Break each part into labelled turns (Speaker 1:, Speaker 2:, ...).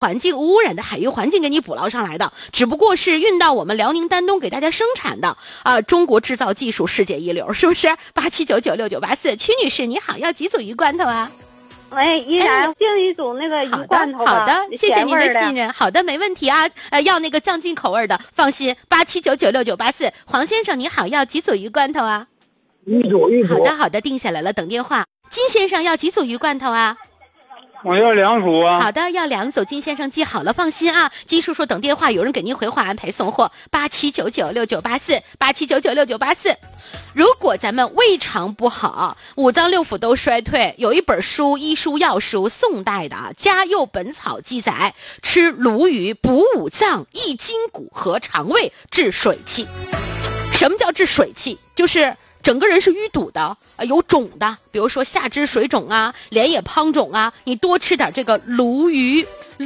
Speaker 1: 环境污染的海域环境给你捕捞上来的，只不过是运到我们辽宁丹东给大家生产的中国制造技术世界一流，是不是？87996984，曲女士你好，要几组鱼罐头啊？
Speaker 2: 喂，依然订一组那个鱼罐头吧。
Speaker 1: 好的，谢谢您的信任。好的，没问题啊。要那个酱进口味的，放心。87996984，黄先生你好，要几组鱼罐头啊？
Speaker 3: 一组。
Speaker 1: 好的，定下来了，等电话。金先生要几组鱼罐头啊？
Speaker 3: 我要2组啊。
Speaker 1: 好的，要2组，金先生记好了，放心啊。金叔叔等电话，有人给您回话安排送货。87996984，87996984。如果咱们胃肠不好，五脏六腑都衰退，有一本书，医书药书，宋代的《嘉佑本草》记载，吃鲈鱼补五脏、益筋骨和肠胃，治水气。什么叫治水气？就是整个人是淤堵的，有肿的，比如说下肢水肿啊，脸也胖肿啊，你多吃点这个鲈鱼。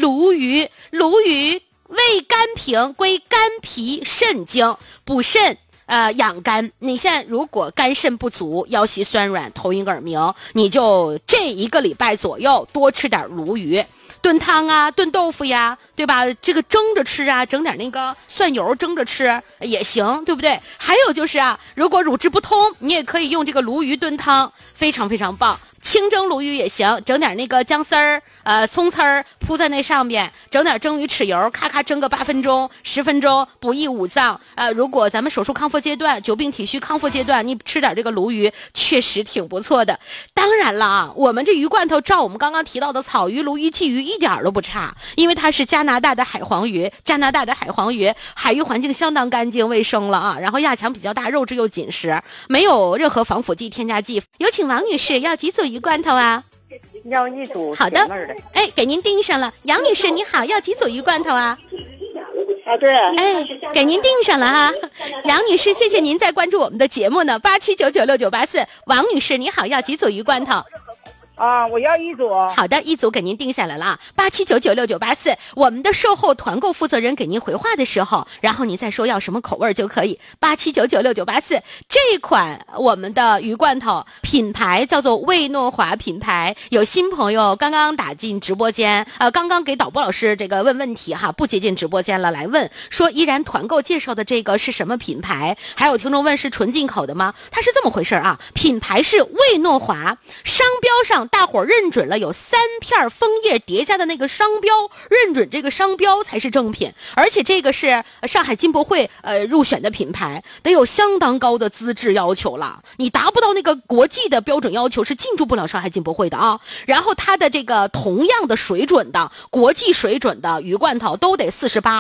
Speaker 1: 味甘平，归肝脾肾经，补肾养肝。你现在如果肝肾不足，腰膝酸软，头晕耳鸣，你就这1个礼拜左右多吃点鲈鱼，炖汤啊，炖豆腐呀，对吧？这个蒸着吃啊，整点那个蒜油蒸着吃也行，对不对？还有就是如果乳汁不通，你也可以用这个鲈鱼炖汤，非常非常棒。清蒸鲈鱼也行，整点那个姜丝儿葱丝儿铺在那上面，整点蒸鱼豉油，咔咔蒸个8分钟10分钟，补益五脏。如果咱们手术康复阶段，久病体虚康复阶段，你吃点这个鲈鱼确实挺不错的。当然了我们这鱼罐头照我们刚刚提到的草鱼、鲈鱼、鲫鱼一点都不差，因为它是加拿大的海黄鱼，海域环境相当干净卫生了然后亚强比较大，肉质又紧实，没有任何防腐剂添加剂。有请王女士，要几组鱼罐头啊？
Speaker 2: 要1组。
Speaker 1: 好的，给您订上了。杨女士你好，要几组鱼罐头啊？
Speaker 2: 对。
Speaker 1: 给您订上了杨女士，谢谢您在关注我们的节目呢。87996984，王女士你好，要几组鱼罐头？
Speaker 2: 我要1组。
Speaker 1: 好的，1组给您定下来了87996984，我们的售后团购负责人给您回话的时候，然后你再说要什么口味就可以。87996984，这款我们的鱼罐头品牌叫做魏诺华品牌。有新朋友刚刚打进直播间，刚刚给导播老师这个问问题不接进直播间了，来问说依然团购介绍的这个是什么品牌？还有听众问是纯进口的吗？它是这么回事品牌是魏诺华，商标上大伙认准了有3片枫叶叠加的那个商标，认准这个商标才是正品。而且这个是上海进博会入选的品牌，得有相当高的资质要求了，你达不到那个国际的标准要求是进驻不了上海进博会的然后它的这个同样的水准的国际水准的鱼罐头都得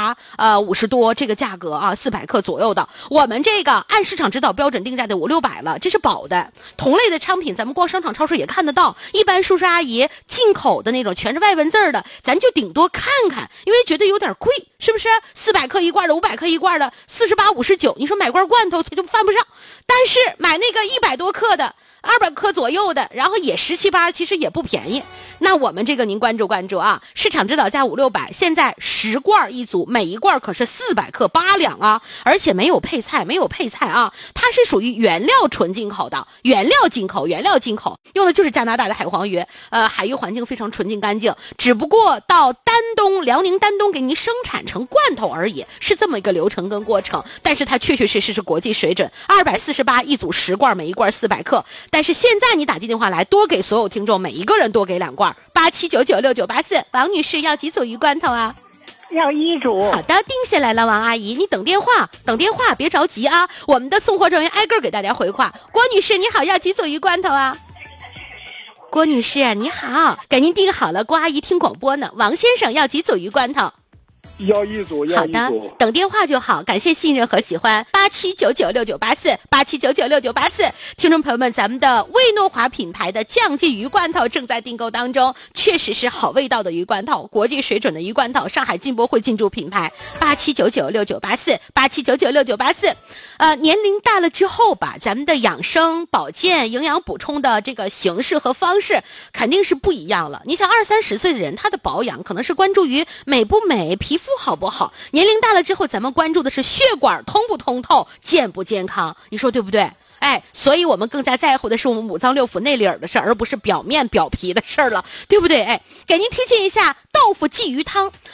Speaker 1: 48、50多这个价格400克左右的。我们这个按市场指导标准定价的500-600了，这是保的。同类的商品咱们逛商场超市也看得到，一般叔叔阿姨进口的那种全是外文字的，咱就顶多看看，因为觉得有点贵，是不是？400克一罐的，500克一罐的，48、59，你说买罐罐头它就犯不上。但是买那个100多克的，200克左右的，然后也17、18，其实也不便宜。那我们这个您关注市场指导价500-600，现在10罐一组，每一罐可是400克8两而且没有配菜它是属于原料纯进口的，原料进口，用的就是加拿大的海黄鱼，海域环境非常纯净干净，只不过到辽宁丹东给您生产成罐头而已，是这么一个流程跟过程。但是它确确实实是国际水准，248一组10罐，每一罐400克。但是现在你打进电话来，多给所有听众每一个人多给2罐。87996984，王女士要几组鱼罐头啊？
Speaker 2: 要1组。
Speaker 1: 好的，定下来了，王阿姨，你等电话，别着急我们的送货人员挨个给大家回话。郭女士你好，要几组鱼罐头啊？郭女士你好，给您订好了，郭阿姨听广播呢。王先生要几组鱼罐头？
Speaker 3: 要1组。
Speaker 1: 好的，等电话就好，感谢信任和喜欢。87996984，听众朋友们，咱们的魏诺华品牌的酱记鱼罐头正在订购当中，确实是好味道的鱼罐头，国际水准的鱼罐头，上海进博会进驻品牌。87996984，年龄大了之后吧，咱们的养生保健营养补充的这个形式和方式肯定是不一样了。你想20-30岁的人，他的保养可能是关注于美不美，皮肤好不好，年龄大了之后咱们关注的是血管通不通透，健不健康，你说对不对？ 哎，所以我们更加在乎的是我们五脏六腑内里儿的事，而不是表面表皮的事了，对不对？哎，给您推荐一下豆腐鲫鱼汤。